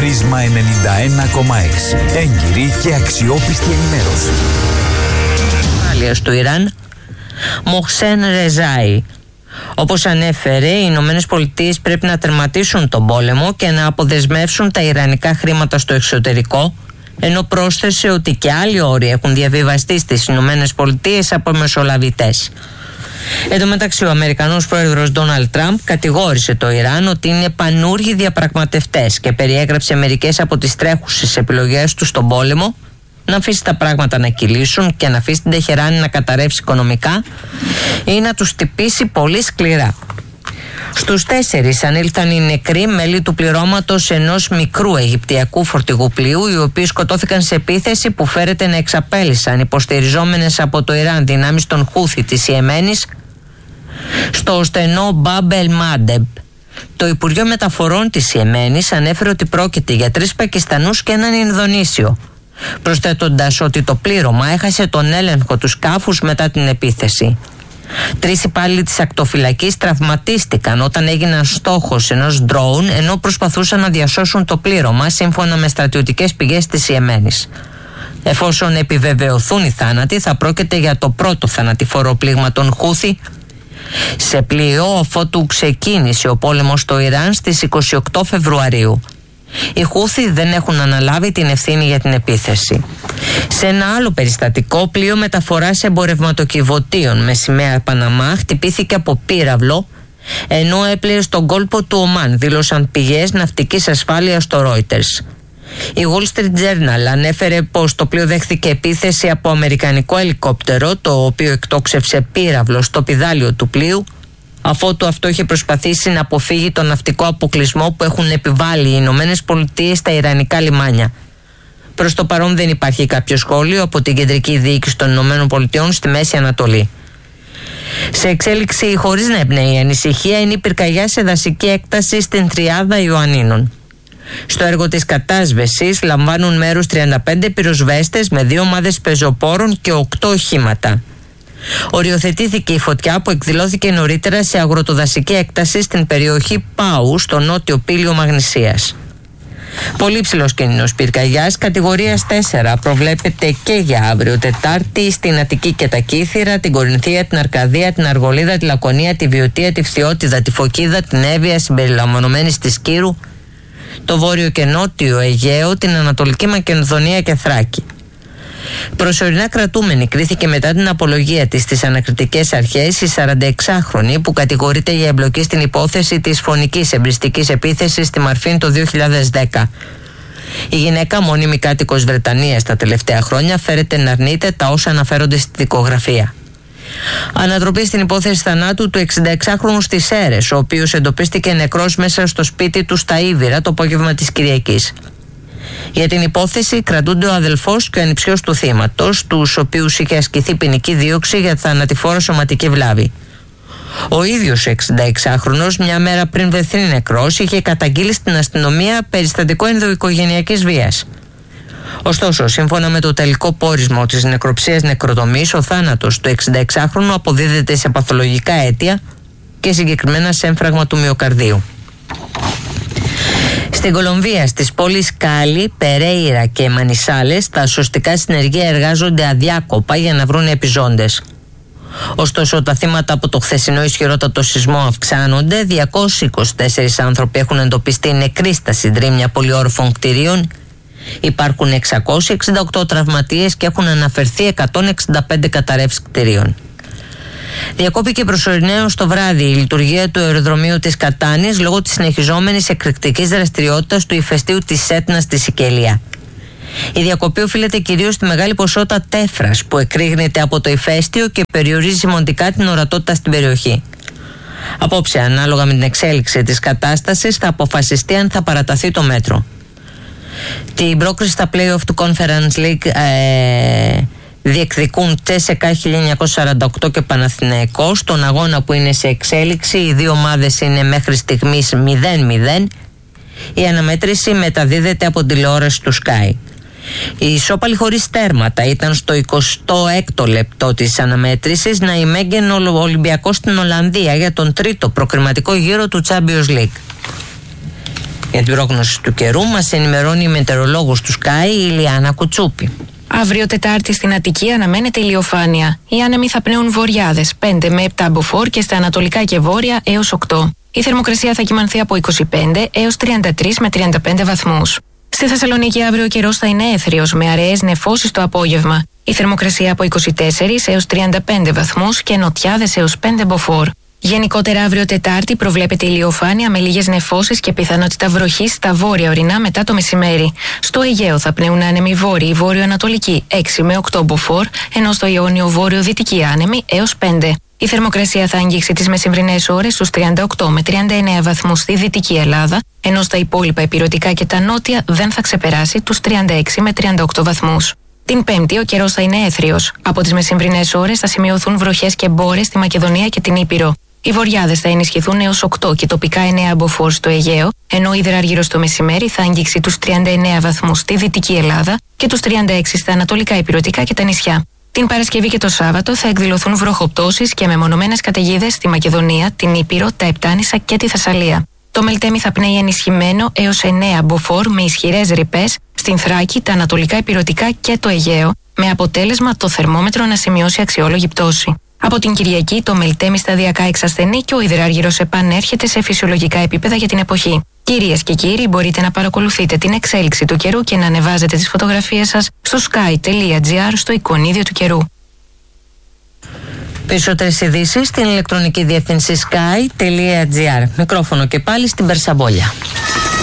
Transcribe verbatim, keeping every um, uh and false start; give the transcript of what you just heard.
Πρίσμα ενενήντα ένα κόμμα έξι. Έγκυρη και αξιόπιστη ενημέρωση. Ασφάλειας του Ιράν, Μοχσέν Ρεζάι. Όπως ανέφερε, οι Ηνωμένες Πολιτείες πρέπει να τερματίσουν τον πόλεμο και να αποδεσμεύσουν τα ιρανικά χρήματα στο εξωτερικό, ενώ πρόσθεσε ότι και άλλοι όροι έχουν διαβιβαστεί στις Ηνωμένες Πολιτείες από μεσολαβητές. Εν τω μεταξύ, ο Αμερικανός πρόεδρος Ντόναλντ Τραμπ κατηγόρησε το Ιράν ότι είναι πανούργοι διαπραγματευτές και περιέγραψε μερικές από τις τρέχουσες επιλογές του στον πόλεμο, να αφήσει τα πράγματα να κυλήσουν και να αφήσει την Τεχεράνη να καταρρεύσει οικονομικά ή να τους χτυπήσει πολύ σκληρά. Στους τέσσερις ανήλθαν οι νεκροί μέλη του πληρώματος ενός μικρού αιγυπτιακού φορτηγού πλοίου, οι οποίοι σκοτώθηκαν σε επίθεση που φέρεται να εξαπέλυσαν υποστηριζόμενες από το Ιράν δυνάμεις των Χούθι της Ιεμένης στο στενό Μπαμπ ελ Μάντεμπ. Το Υπουργείο Μεταφορών της Ιεμένης ανέφερε ότι πρόκειται για τρεις Πακιστανούς και έναν Ινδονήσιο, προσθέτοντας ότι το πλήρωμα έχασε τον έλεγχο του σκάφους μετά την επίθεση. Τρεις υπάλληλοι της ακτοφυλακής τραυματίστηκαν όταν έγιναν στόχος ενός ντρόουν ενώ προσπαθούσαν να διασώσουν το πλήρωμα, σύμφωνα με στρατιωτικές πηγές της Ιεμένης. Εφόσον επιβεβαιωθούν οι θάνατοι, θα πρόκειται για το πρώτο θανατηφόρο πλήγμα των Χούθι σε πλοίο αφότου ξεκίνησε ο πόλεμος στο Ιράν στις είκοσι οκτώ Φεβρουαρίου. Οι Χούθι δεν έχουν αναλάβει την ευθύνη για την επίθεση. Σε ένα άλλο περιστατικό, πλοίο μεταφοράς εμπορευματοκιβωτίων με σημαία Παναμά χτυπήθηκε από πύραυλο ενώ έπλεε στον κόλπο του Ομάν, δήλωσαν πηγές ναυτικής ασφάλειας στο Reuters. Η Wall Street Journal ανέφερε πως το πλοίο δέχθηκε επίθεση από αμερικανικό ελικόπτερο, το οποίο εκτόξευσε πύραυλο στο πηδάλιο του πλοίου, αφότου αυτό είχε προσπαθήσει να αποφύγει τον ναυτικό αποκλεισμό που έχουν επιβάλει οι Ηνωμένες Πολιτείες στα ιρανικά λιμάνια. Προς το παρόν δεν υπάρχει κάποιο σχόλιο από την κεντρική διοίκηση των Ηνωμένων Πολιτειών στη Μέση Ανατολή. Σε εξέλιξη χωρίς να εμπνέει ανησυχία είναι η πυρκαγιά σε δασική έκταση στην Τριάδα Ιωαννίνων. Στο έργο της κατάσβεσης λαμβάνουν μέρος τριάντα πέντε πυροσβέστες με δύο ομάδες πεζοπόρων και οκτώ οχήματα. Οριοθετήθηκε η φωτιά που εκδηλώθηκε νωρίτερα σε αγροτοδασική έκταση στην περιοχή Πάου, στο νότιο πήλιο Μαγνησίας. Πολύ ψηλός κίνδυνος πυρκαγιάς κατηγορίας τέσσερα προβλέπεται και για αύριο Τετάρτη στην Αττική και τα Κύθυρα, την Κορινθία, την Αρκαδία, την Αργολίδα, τη Λακωνία, τη Βιωτία, τη Φθιώτιδα, τη Φωκίδα, την Εύβοια συμπεριλαμβανομένης της Κύρου, το Βόρειο και Νότιο Αιγαίο, την Ανατολική Μακεδονία και Θράκη. Προσωρινά κρατούμενη κρίθηκε μετά την απολογία της στις ανακριτικές αρχές η σαρανταεξάχρονη που κατηγορείται για εμπλοκή στην υπόθεση της φωνικής εμπριστικής επίθεσης στη Μαρφίν το δύο χιλιάδες δέκα. Η γυναίκα, μόνιμη κάτοικος Βρετανίας τα τελευταία χρόνια, φέρεται να αρνείται τα όσα αναφέρονται στη δικογραφία. Ανατροπή στην υπόθεση θανάτου του εξηνταεξάχρονου στις Σέρρες, ο οποίος εντοπίστηκε νεκρός μέσα στο σπίτι του στα Ήβυρα το απόγευμα της Κυριακής. Για την υπόθεση κρατούνται ο αδελφός και ο ανιψιός του θύματος, τους οποίους είχε ασκηθεί ποινική δίωξη για θανατηφόρο σωματική βλάβη. Ο ίδιος ο εξηνταεξάχρονος, μια μέρα πριν βρεθεί νεκρός, είχε καταγγείλει στην αστυνομία περιστατικό ενδοοικογενειακής βίας. Ωστόσο, σύμφωνα με το τελικό πόρισμα της νεκροψίας νεκροτομής, ο θάνατος του εξηνταεξάχρονου αποδίδεται σε παθολογικά αίτια και συγκεκριμένα σε έμφραγμα του μυοκαρδίου. Στην Κολομβία, στις πόλεις Κάλι, Περέιρα και Μανισάλες, τα σωστικά συνεργεία εργάζονται αδιάκοπα για να βρουν επιζώντες. Ωστόσο, τα θύματα από το χθεσινό ισχυρότατο σεισμό αυξάνονται. διακόσιοι είκοσι τέσσερις άνθρωποι έχουν εντοπιστεί νεκροί στα συντρίμμια πολυόροφων κτηρίων. Υπάρχουν εξακόσιοι εξήντα οκτώ τραυματίες και έχουν αναφερθεί εκατόν εξήντα πέντε καταρρεύσεις κτηρίων. Διακόπηκε προσωρινά έως το βράδυ η λειτουργία του αεροδρομίου της Κατάνης λόγω της συνεχιζόμενης εκρηκτικής δραστηριότητας του ηφαιστείου της Έτνας στη Σικελία. Η διακοπή οφείλεται κυρίως στη μεγάλη ποσότητα τέφρας που εκρήγνεται από το ηφαίστειο και περιορίζει σημαντικά την ορατότητα στην περιοχή. Απόψε, ανάλογα με την εξέλιξη της κατάστασης, θα αποφασιστεί αν θα παραταθεί το μέτρο. Την πρόκριση στα play-off του Conference League ε, διεκδικούν Τσέσεκα χίλια εννιακόσια σαράντα οκτώ και Παναθηναϊκός. Στον αγώνα που είναι σε εξέλιξη, οι δύο ομάδες είναι μέχρι στιγμής μηδέν μηδέν. Η αναμέτρηση μεταδίδεται από τηλεόραση του Sky. Η ισόπαλη χωρίς τέρματα ήταν στο εικοστό έκτο λεπτό της αναμέτρησης να ημέγγεν ο Ολυμπιακός στην Ολλανδία για τον τρίτο προκριματικό γύρο του Champions League. Για την πρόγνωση του καιρού μας ενημερώνει η μετεωρολόγος του Sky, η Ηλιάνα Κουτσούπη. Αύριο Τετάρτη στην Αττική αναμένεται ηλιοφάνεια. Οι άνεμοι θα πνέουν βορειάδες πέντε με επτά μποφόρ και στα ανατολικά και βόρεια έως οκτώ. Η θερμοκρασία θα κυμανθεί από είκοσι πέντε έως τριάντα τρεις με τριάντα πέντε βαθμούς. Στη Θεσσαλονίκη αύριο ο καιρός θα είναι έθριος με αραιές νεφώσεις το απόγευμα. Η θερμοκρασία από είκοσι τέσσερις έως τριάντα πέντε βαθμούς και νοτιάδες έως πέντε μποφόρ. Γενικότερα αύριο Τετάρτη προβλέπεται ηλιοφάνεια με λίγες νεφώσεις και πιθανότητα βροχής στα βόρεια ορεινά μετά το μεσημέρι. Στο Αιγαίο θα πνέουν άνεμοι βόρειοι βόρειο-ανατολικοί έξι με οκτώ μποφόρ, ενώ στο Ιόνιο βόρειο-δυτικοί άνεμοι έως πέντε. Η θερμοκρασία θα αγγίξει τις μεσημβρινές ώρες στους τριάντα οκτώ με τριάντα εννέα βαθμούς στη Δυτική Ελλάδα, ενώ στα υπόλοιπα ηπειρωτικά και τα νότια δεν θα ξεπεράσει τους τριάντα έξι με τριάντα οκτώ βαθμούς. Την Πέμπτη ο καιρός θα είναι έθριος. Από τις μεσημβρινές ώρες θα σημειωθούν βροχές και μπόρες στη Μακεδονία και την Ήπειρο. Οι βορειάδες θα ενισχυθούν έως οκτώ και τοπικά εννέα μποφόρ στο Αιγαίο, ενώ η υδραργύρος το μεσημέρι θα αγγίξει τους τριάντα εννέα βαθμούς στη Δυτική Ελλάδα και τους τριάντα έξι στα ανατολικά ηπειρωτικά και τα νησιά. Την Παρασκευή και το Σάββατο θα εκδηλωθούν βροχοπτώσεις και μεμονωμένες καταιγίδες στη Μακεδονία, την Ήπειρο, τα Επτάνησα και τη Θεσσαλία. Το Μελτέμι θα πνέει ενισχυμένο έως εννέα μποφόρ με ισχυρές ρηπές στην Θράκη, τα ανατολικά ηπειρωτικά και το Αιγαίο, με αποτέλεσμα το θερμόμετρο να σημειώσει αξιόλογη πτώση. Από την Κυριακή το Μελτέμι σταδιακά εξασθενεί και ο υδράργυρος επανέρχεται σε φυσιολογικά επίπεδα για την εποχή. Κυρίες και κύριοι, μπορείτε να παρακολουθείτε την εξέλιξη του καιρού και να ανεβάζετε τις φωτογραφίες σας στο sky.gr στο εικονίδιο του καιρού. Περισσότερες ειδήσεις στην ηλεκτρονική διεύθυνση sky.gr. Μικρόφωνο και πάλι στην Περσαμπόλια.